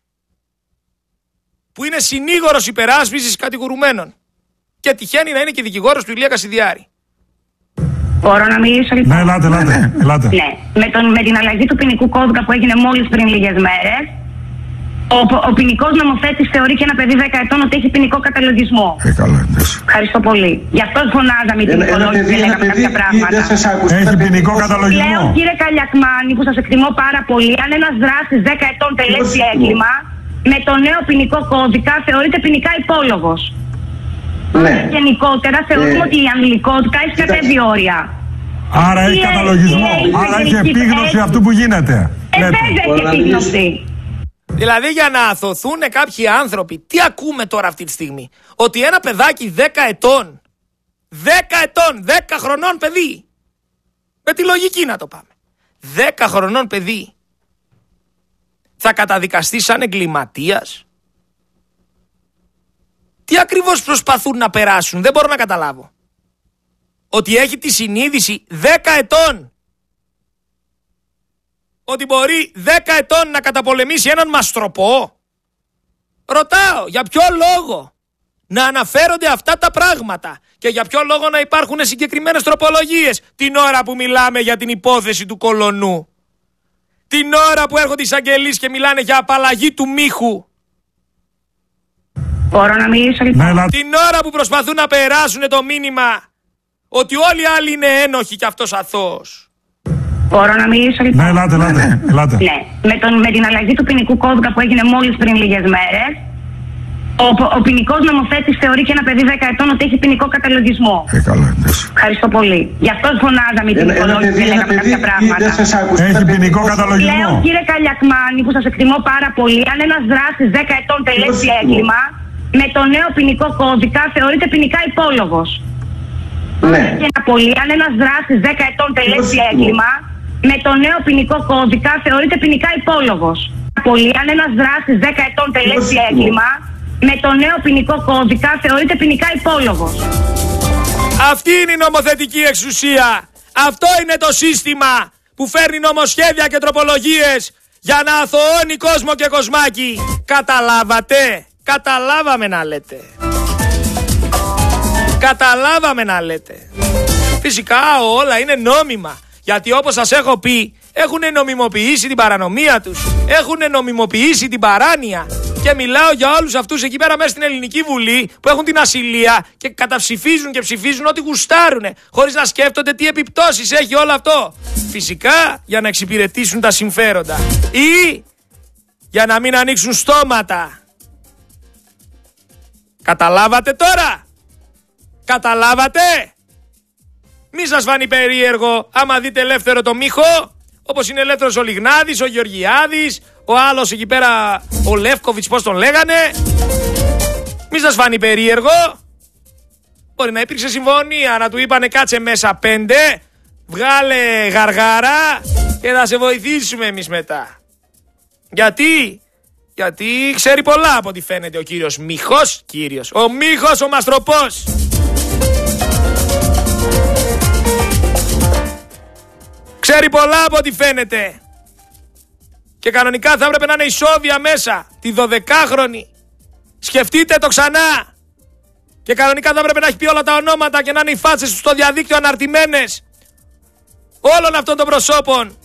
που είναι συνήγορος υπεράσπισης κατηγορουμένων. Και τυχαίνει να είναι και δικηγόρος του Ηλία Κασιδιάρη. Μπορώ να μιλήσω λοιπόν? Ναι, ελάτε. Ναι. Με την αλλαγή του ποινικού κώδικα που έγινε μόλις πριν λίγες μέρες, ο ποινικός νομοθέτης θεωρεί και ένα παιδί 10 ετών ότι έχει ποινικό καταλογισμό. Ευχαριστώ πολύ. Γι' αυτό φωνάζαμε την οικολόγηση και λέγαμε κάποια πράγματα. Έχει ποινικό καταλογισμό. Λέω, κύριε Καλιακμάνη, που σας εκτιμώ πάρα πολύ, αν ένας δράστης 10 ετών τελέσει έγκλημα, με το νέο ποινικό κώδικα θεωρείται ποινικά υπόλογος. Ναι. Γενικότερα θεωρούμε ότι η ανηλικότητα έχει κατέβει όρια. Άρα έχει καταλογισμό. Άρα έχει επίγνωση αυτού που γίνεται. Βέβαια έχει επίγνωση. Δηλαδή για να αθωθούν κάποιοι άνθρωποι, τι ακούμε τώρα αυτή τη στιγμή? Ότι ένα παιδάκι 10 ετών, 10 χρονών παιδί, με τη λογική να το πάμε, 10 χρονών παιδί, θα καταδικαστεί σαν εγκληματίας? Τι ακριβώς προσπαθούν να περάσουν? Δεν μπορώ να καταλάβω. Ότι έχει τη συνείδηση 10 ετών, ότι μπορεί 10 ετών να καταπολεμήσει έναν μαστροπό? Ρωτάω, για ποιο λόγο να αναφέρονται αυτά τα πράγματα και για ποιο λόγο να υπάρχουν συγκεκριμένες τροπολογίες την ώρα που μιλάμε για την υπόθεση του Κολονού, την ώρα που έρχονται οι εισαγγελείς και μιλάνε για απαλλαγή του Μίχου, μπορώ να μιλήσω λοιπόν? την ώρα που προσπαθούν να περάσουν το μήνυμα ότι όλοι οι άλλοι είναι ένοχοι και αυτός αθώος. Μπορώ να μιλήσω λοιπόν? Ναι, ελάτε. Ναι. Με την αλλαγή του ποινικού κώδικα που έγινε μόλις πριν λίγες μέρες, ο ποινικός νομοθέτης θεωρεί και ένα παιδί 10 ετών ότι έχει ποινικό καταλογισμό. Ευχαριστώ πολύ. Γι' αυτό φωνάζαμε την οικολόγηση και λέγαμε κάποια πράγματα. Έχει ποινικό καταλογισμό. Λέω, κύριε Καλιακμάνη, που σας εκτιμώ πάρα πολύ, αν ένας δράστης 10 ετών τελέσει έγκλημα, με το νέο ποινικό κώδικα θεωρείται ποινικά υπόλογος. Ναι. Αν ένας δράστης 10 ετών τελέσει έγκλημα, με το νέο ποινικό κώδικα θεωρείται ποινικά υπόλογος. Αν ένας δράστης 10 ετών τελέσει έγκλημα, με το νέο ποινικό κώδικα θεωρείται ποινικά υπόλογος. Αυτή είναι η νομοθετική εξουσία. Αυτό είναι το σύστημα που φέρνει νομοσχέδια και τροπολογίες για να αθωώνει κόσμο και κοσμάκι. Καταλάβατε? Καταλάβαμε να λέτε. Καταλάβαμε να λέτε. Φυσικά όλα είναι νόμιμα. Γιατί όπως σας έχω πει, έχουν νομιμοποιήσει την παρανομία τους. Έχουν νομιμοποιήσει την παράνοια. Και μιλάω για όλους αυτούς εκεί πέρα μέσα στην Ελληνική Βουλή που έχουν την ασυλία και καταψηφίζουν και ψηφίζουν ό,τι γουστάρουνε, χωρίς να σκέφτονται τι επιπτώσεις έχει όλο αυτό. Φυσικά για να εξυπηρετήσουν τα συμφέροντα. Ή για να μην ανοίξουν στόματα. Καταλάβατε τώρα? Καταλάβατε? Μη σας φανεί περίεργο άμα δείτε ελεύθερο το Μίχο, όπως είναι ελεύθερος ο Λιγνάδης, ο Γεωργιάδης, ο άλλος εκεί πέρα, ο Λεύκοβιτς, πώς τον λέγανε. Μη σας φανεί περίεργο. Μπορεί να υπήρξε συμφωνία, να του είπανε κάτσε μέσα 5, βγάλε γαργάρα και θα σε βοηθήσουμε εμείς μετά. Γιατί ξέρει πολλά από ό,τι φαίνεται ο κύριος Μίχος. Ο Μίχος ο Μαστροπός. Ξέρει πολλά από ό,τι φαίνεται. Και κανονικά θα έπρεπε να είναι ισόβια μέσα. Τη 12χρονη. Σκεφτείτε το ξανά. Και κανονικά θα έπρεπε να έχει πει όλα τα ονόματα και να είναι οι φάτσες του στο διαδίκτυο αναρτημένες. Όλων αυτών των προσώπων.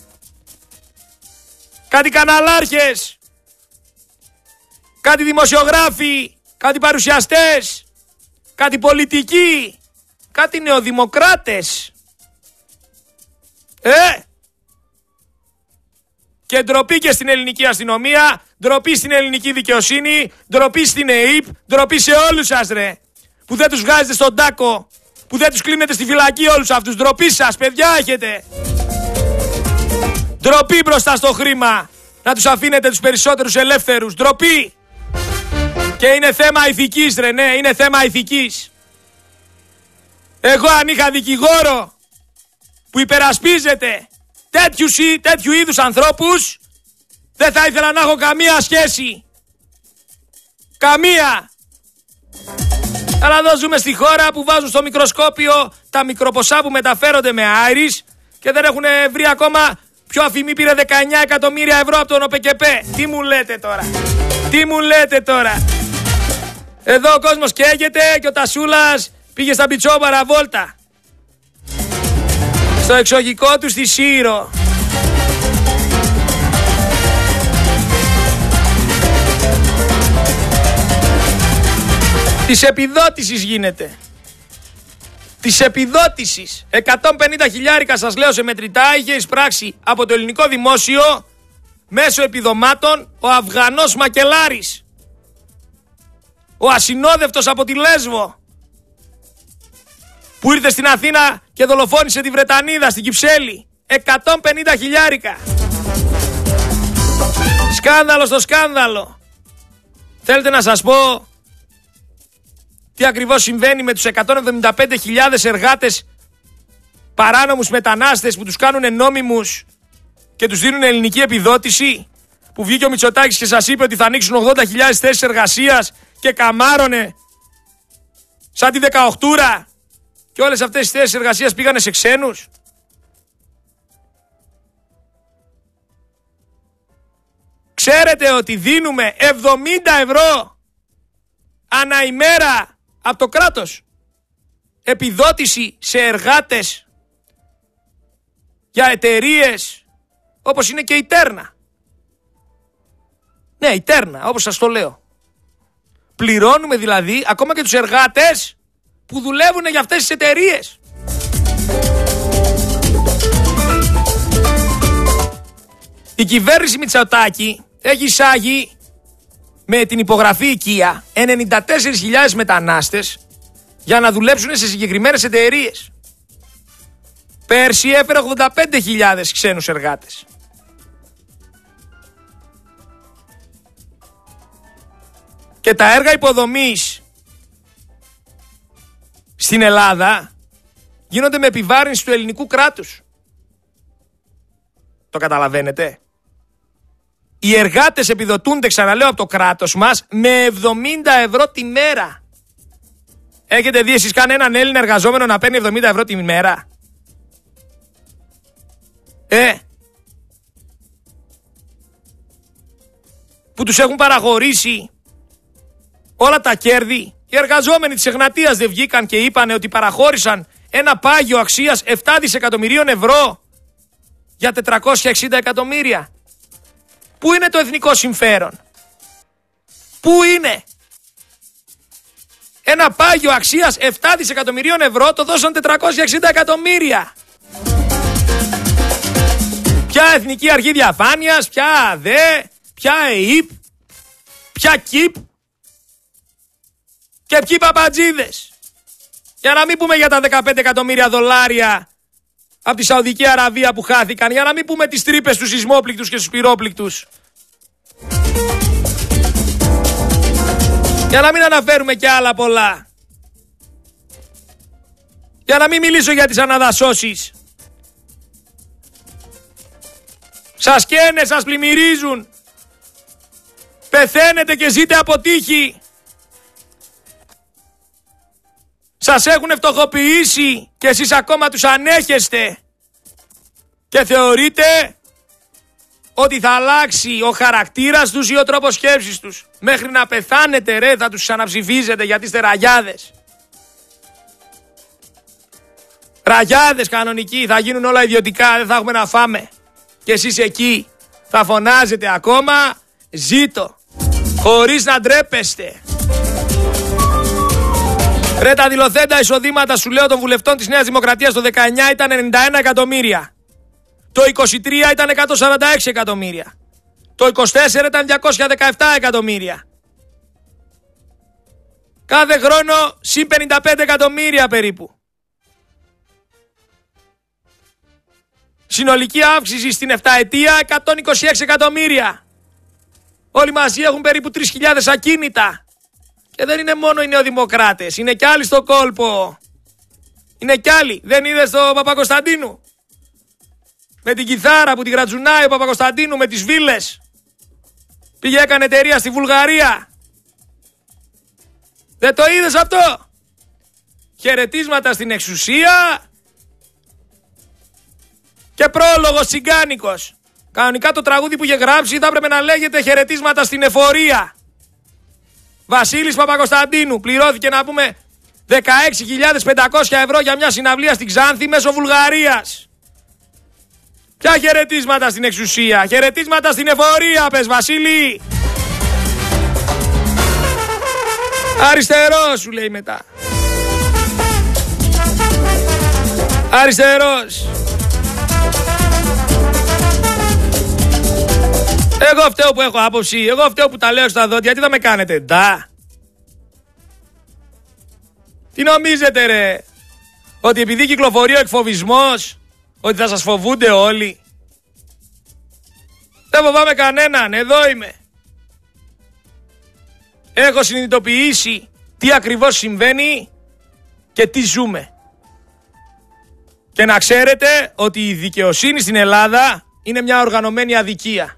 Κάτι καναλάρχες. Κάτι δημοσιογράφοι. Κάτι παρουσιαστές. Κάτι πολιτικοί. Κάτι νεοδημοκράτες. Και ντροπή και στην ελληνική αστυνομία, ντροπή στην ελληνική δικαιοσύνη, ντροπή στην ΕΕΠ, ντροπή σε όλους σας ρε. Που δεν τους βγάζετε στον τάκο, που δεν τους κλείνετε στη φυλακή όλους αυτούς. Ντροπή σας, παιδιά έχετε. Ντροπή μπροστά στο χρήμα, να τους αφήνετε τους περισσότερους ελεύθερους. Ντροπή. Και είναι θέμα ηθικής ρε, ναι, είναι θέμα ηθικής. Εγώ αν είχα δικηγόρο που υπερασπίζεται τέτοιου είδους ανθρώπους, δεν θα ήθελα να έχω καμία σχέση. Καμία. Αλλά εδώ ζούμε στη χώρα που βάζουν στο μικροσκόπιο τα μικροποσά που μεταφέρονται με άιρις και δεν έχουν βρει ακόμα ποιο αφημί πήρε 19 εκατομμύρια ευρώ από τον ΟΠΕΚΕΠΕ. Τι μου λέτε τώρα. Εδώ ο κόσμος καίγεται και ο Τασούλας πήγε στα Μπιτσόμπαρα βόλτα. Στο εξοχικό του στη Σύρο. Της επιδότησης γίνεται. Της επιδότησης. 150 χιλιάρικα σας λέω σε μετρητά είχε εισπράξει από το ελληνικό δημόσιο μέσω επιδομάτων ο Αφγανός Μακελάρης. Ο ασυνόδευτος από τη Λέσβο. Που ήρθε στην Αθήνα και δολοφόνησε τη Βρετανίδα στην Κυψέλη. 150 χιλιάρικα. Σκάνδαλο στο σκάνδαλο. Θέλετε να σας πω τι ακριβώς συμβαίνει με τους 175.000 εργάτες παράνομους μετανάστες που τους κάνουν νόμιμους και τους δίνουν ελληνική επιδότηση? Που βγήκε ο Μητσοτάκης και σας είπε ότι θα ανοίξουν 80.000 θέσεις εργασίας και καμάρωνε σαν τη 18ούρα. Και όλες αυτές τις θέσεις εργασίας πήγανε σε ξένους. Ξέρετε ότι δίνουμε 70 ευρώ ανά ημέρα από το κράτος επιδότηση σε εργάτες για εταιρείες όπως είναι και η Τέρνα. Ναι, η Τέρνα, όπως σας το λέω. Πληρώνουμε δηλαδή ακόμα και τους εργάτες που δουλεύουν για αυτές τις εταιρείες. Η κυβέρνηση Μητσοτάκη έχει εισάγει με την υπογραφή οικία 94.000 μετανάστες για να δουλέψουν σε συγκεκριμένες εταιρείες. Πέρσι έφερε 85.000 ξένους εργάτες. Και τα έργα υποδομής στην Ελλάδα γίνονται με επιβάρυνση του ελληνικού κράτους. Το καταλαβαίνετε? Οι εργάτες επιδοτούνται, ξαναλέω, από το κράτος μας με 70 ευρώ τη μέρα. Έχετε δει εσείς κανέναν Έλληνα εργαζόμενο να παίρνει 70 ευρώ τη μέρα? Που τους έχουν παραχωρήσει όλα τα κέρδη. Οι εργαζόμενοι της Εγνατίας δεν βγήκαν και είπαν ότι παραχώρησαν ένα πάγιο αξίας 7 δισεκατομμυρίων ευρώ για 460 εκατομμύρια. Πού είναι το εθνικό συμφέρον? Πού είναι? Ένα πάγιο αξίας 7 δισεκατομμυρίων ευρώ το δώσαν 460 εκατομμύρια. Ποια εθνική αρχή διαφάνειας, ποια ποια ΕΙΠ, ποια ΚΙΠ και ποιοι παπατζίδες. Για να μην πούμε για τα 15 εκατομμύρια δολάρια από τη Σαουδική Αραβία που χάθηκαν. Για να μην πούμε τις τρύπες στους σεισμόπληκτους και στους πυρόπληκτους. Για να μην αναφέρουμε και άλλα πολλά. Για να μην μιλήσω για τις αναδασώσεις. Σας καίνε, σας πλημμυρίζουν. Πεθαίνετε και ζείτε από τύχη. Σας έχουν φτωχοποιήσει και εσείς ακόμα τους ανέχεστε. Και θεωρείτε ότι θα αλλάξει ο χαρακτήρας τους ή ο τρόπος σκέψης τους. Μέχρι να πεθάνετε ρε θα τους ξαναψηφίζετε γιατί είστε ραγιάδες. Ραγιάδες κανονικοί, θα γίνουν όλα ιδιωτικά, δεν θα έχουμε να φάμε. Και εσείς εκεί θα φωνάζετε ακόμα ζήτω, χωρίς να ντρέπεστε. Ρε τα δηλωθέντα εισοδήματα σου λέω των βουλευτών της Νέας Δημοκρατίας το 19 ήταν 91 εκατομμύρια. Το 23 ήταν 146 εκατομμύρια. Το 24 ήταν 217 εκατομμύρια. Κάθε χρόνο συν 55 εκατομμύρια περίπου. Συνολική αύξηση στην 7 ετία 126 εκατομμύρια. Όλοι μαζί έχουν περίπου 3.000 ακίνητα. Και δεν είναι μόνο οι νεοδημοκράτες, είναι κι άλλοι στο κόλπο. Είναι κι άλλοι. Δεν είδες το Παπακοσταντίνου? Με την κιθάρα που τη γρατζουνάει ο Παπακοσταντίνου με τις βίλες. Πήγε έκανε εταιρεία στη Βουλγαρία. Δεν το είδες αυτό? Χαιρετίσματα στην εξουσία και πρόλογος τσιγκάνικος. Κανονικά το τραγούδι που είχε γράψει θα έπρεπε να λέγεται χαιρετίσματα στην εφορία. Βασίλης Παπακοσταντίνου πληρώθηκε να πούμε 16.500 ευρώ για μια συναυλία στην Ξάνθη μέσω Βουλγαρίας. Ποια χαιρετίσματα στην εξουσία? Χαιρετίσματα στην εφορία πες Βασίλη. Αριστερός σου λέει μετά. Αριστερός. Εγώ φταίω που έχω άποψη, εγώ φταίω που τα λέω στα δόντια, τι θα με κάνετε, ντά? Τι νομίζετε ρε, ότι επειδή κυκλοφορεί ο εκφοβισμός, ότι θα σας φοβούνται όλοι? Δεν φοβάμαι κανέναν, εδώ είμαι. Έχω συνειδητοποιήσει τι ακριβώς συμβαίνει και τι ζούμε. Και να ξέρετε ότι η δικαιοσύνη στην Ελλάδα είναι μια οργανωμένη αδικία.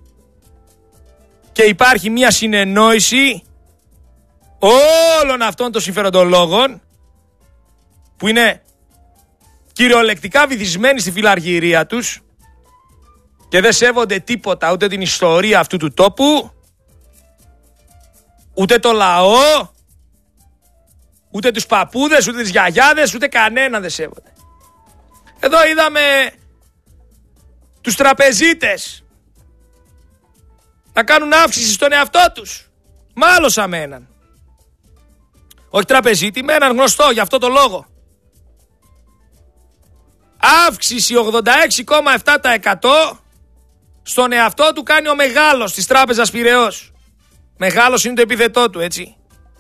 Και υπάρχει μια συνεννόηση όλων αυτών των συμφεροντολόγων που είναι κυριολεκτικά βυθισμένοι στη φιλαργυρία τους και δεν σέβονται τίποτα, ούτε την ιστορία αυτού του τόπου, ούτε το λαό, ούτε τους παππούδες, ούτε τις γιαγιάδες, ούτε κανένα δεν σέβονται. Εδώ είδαμε τους τραπεζίτες να κάνουν αύξηση στον εαυτό τους. Μάλωσα με έναν. Όχι τραπεζίτη, με έναν γνωστό, για αυτό το λόγο. Αύξηση 86,7% στον εαυτό του κάνει ο μεγάλος της Τράπεζας Πειραιώς. Μεγάλος είναι το επίθετό του, έτσι.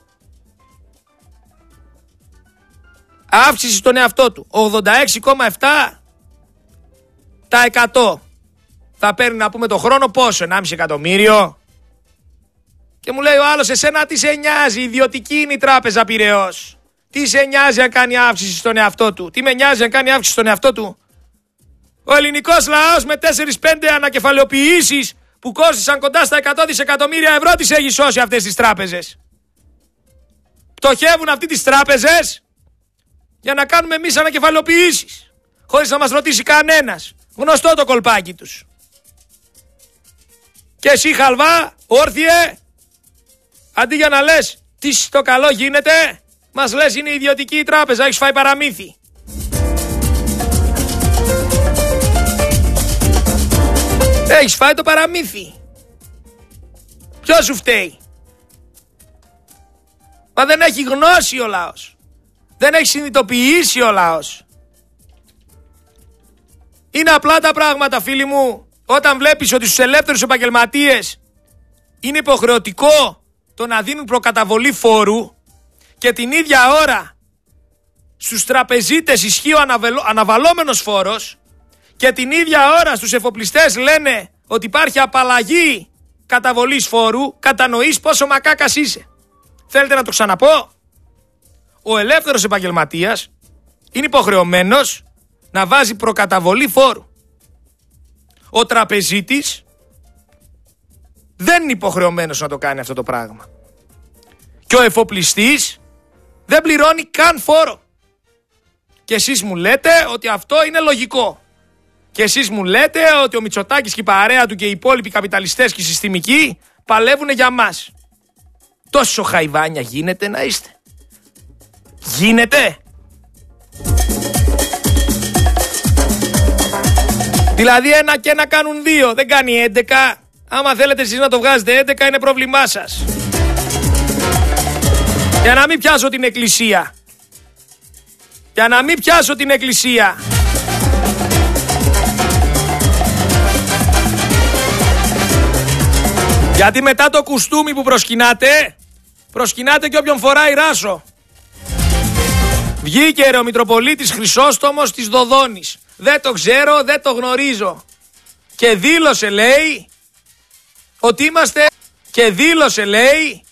Αύξηση στον εαυτό του 86,7%. Θα παίρνει να πούμε το χρόνο πόσο, 1,5 εκατομμύριο. Και μου λέει ο άλλος, εσένα τι σε νοιάζει, ιδιωτική είναι η Τράπεζα Πειραιώς. Τι σε νοιάζει αν κάνει αύξηση στον εαυτό του? Τι με νοιάζει αν κάνει αύξηση στον εαυτό του? Ο ελληνικός λαός με 4-5 ανακεφαλαιοποιήσεις που κόστησαν κοντά στα 100 δισεκατομμύρια ευρώ τις έχει σώσει αυτές τις τράπεζες. Πτωχεύουν αυτοί τις τράπεζες για να κάνουμε εμείς ανακεφαλαιοποιήσεις, χωρίς να μας ρωτήσει κανένας. Γνωστό το κολπάκι τους. Και εσύ χαλβά, όρθιε, αντί για να λες τι στο καλό γίνεται, μας λες είναι ιδιωτική η τράπεζα, έχεις φάει παραμύθι. Έχεις φάει το παραμύθι. Ποιος σου φταίει? Μα δεν έχει γνώση ο λαός. Δεν έχει συνειδητοποιήσει ο λαός. Είναι απλά τα πράγματα, φίλοι μου. Όταν βλέπεις ότι στους ελεύθερους επαγγελματίες είναι υποχρεωτικό το να δίνουν προκαταβολή φόρου και την ίδια ώρα στους τραπεζίτες ισχύει ο αναβαλόμενος φόρος και την ίδια ώρα στους εφοπλιστές λένε ότι υπάρχει απαλλαγή καταβολής φόρου, κατανοείς πόσο μακάκας είσαι. Θέλετε να το ξαναπώ? Ο ελεύθερος επαγγελματίας είναι υποχρεωμένος να βάζει προκαταβολή φόρου. Ο τραπεζίτης δεν είναι υποχρεωμένος να το κάνει αυτό το πράγμα. Και ο εφοπλιστής δεν πληρώνει καν φόρο. Και εσείς μου λέτε ότι αυτό είναι λογικό. Και εσείς μου λέτε ότι ο Μητσοτάκης και η παρέα του και οι υπόλοιποι καπιταλιστές και οι συστημικοί παλεύουν για μας. Τόσο χαϊβάνια γίνεται να είστε? Γίνεται? Δηλαδή 1 και 1 κάνουν 2, δεν κάνει 11. Άμα θέλετε εσείς να το βγάζετε 11 είναι πρόβλημά σας. Για να μην πιάσω την εκκλησία. Για να μην πιάσω την εκκλησία. Γιατί μετά το κουστούμι που προσκυνάτε και όποιον φοράει ράσο. Βγήκε ο Μητροπολίτης Χρυσόστομος της Δοδόνης. Δεν το ξέρω, δεν το γνωρίζω. Και δήλωσε, λέει, ότι είμαστε... Και δήλωσε, λέει,